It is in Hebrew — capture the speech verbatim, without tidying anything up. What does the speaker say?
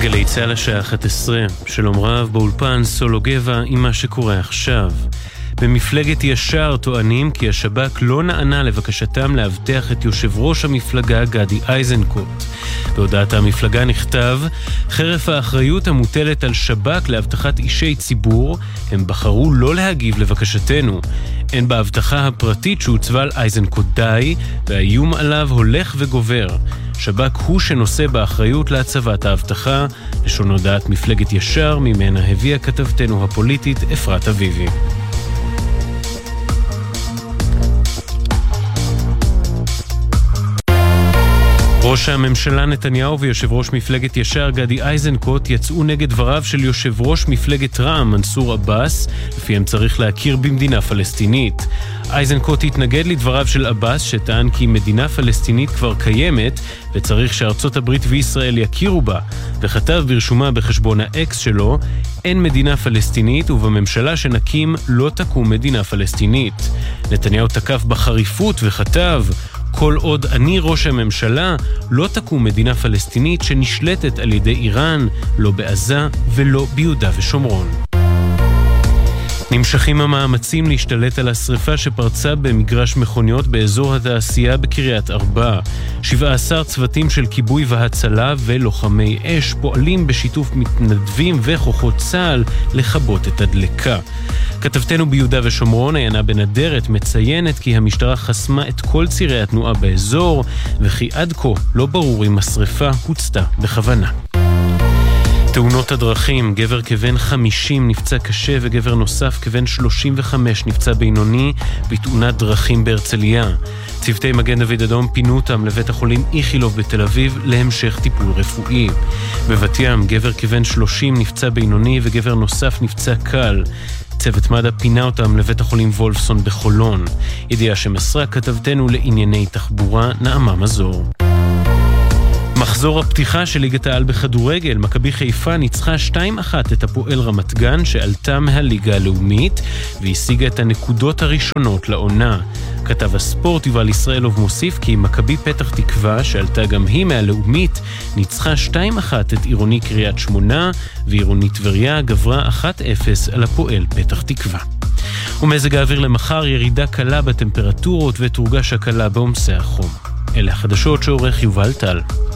גלי צהל השעה אחת עשרה, שלום רב באולפן סולו גבע עם מה שקורה עכשיו. במפלגת ישר טוענים כי השב"כ לא נענה לבקשתם להבטח את יושב ראש המפלגה גדי איזנקוט. בהודעת המפלגה נכתב, חרף האחריות המוטלת על שב"כ להבטחת אישי ציבור, הם בחרו לא להגיב לבקשתנו. אין בהבטחה הפרטית שהוצבה על איזנקוט די, והאיום עליו הולך וגובר. שב"כ הוא שנושא באחריות להצבת ההבטחה, לשון הודעת מפלגת ישר, ממנה הביאה כתבתנו הפוליטית אפרת אביבי. ראש הממשלה נתניהו ויושב ראש מפלגת ישר גדי איזנקוט יצאו נגד דבריו של יושב ראש מפלגת רע"מ מנסור עבאס, לפיהם צריך להכיר במדינה פלסטינית. איזנקוט התנגד לדבריו של עבאס שטען כי מדינה פלסטינית כבר קיימת וצריך שארצות הברית וישראל יכירו בה, וכתב ברשומה בחשבון האקס שלו, אין מדינה פלסטינית ובממשלה שנקים לא תקום מדינה פלסטינית. נתניהו תקף בחריפות וכתב, כל עוד אני ראש הממשלה, לא תקום מדינה פלסטינית שנשלטת על ידי איראן, לא בעזה ולא ביהודה ושומרון. נמשכים המאמצים להשתלט על השריפה שפרצה במגרש מכוניות באזור התעשייה בקריית ארבע. שבעה עשר צוותים של כיבוי והצלה ולוחמי אש פועלים בשיתוף מתנדבים וכוחות צה"ל לכבות את הדלקה. כתבתנו ביהודה ושומרון עיינה בנדרת מציינת כי המשטרה חסמה את כל צירי התנועה באזור, וכי עד כה לא ברור אם השריפה הוצתה בכוונה. תאונות הדרכים, גבר כבן חמישים נפצע קשה וגבר נוסף כבן שלושים וחמש נפצע בינוני בתאונת דרכים בהרצליה. צוותי מגן דוד אדום פינו אותם לבית החולים איכילוב בתל אביב להמשך טיפול רפואי. בבת ים, גבר כבן שלושים נפצע בינוני וגבר נוסף נפצע קל. צוות מד"א פינה אותם לבית החולים וולפסון בחולון. ידיעה שמסרה כתבתנו לענייני תחבורה נעמה מזור. מחזור הפתיחה של ליגת העל בכדורגל, מכבי חיפה ניצחה שתיים אחת את הפועל רמת גן שעלתה מהליגה הלאומית והשיגה את הנקודות הראשונות לעונה. כתב הספורט יובל ישראלוב מוסיף כי מכבי פתח תקווה שעלתה גם היא מהלאומית ניצחה שתיים אחת את עירוני קריית שמונה ועירוני טבריה גברה אחת אפס על הפועל פתח תקווה. ומזג האוויר למחר ירידה קלה בטמפרטורות ותורגש הקלה בעומסי החום. אלה החדשות שעורך יובל טל.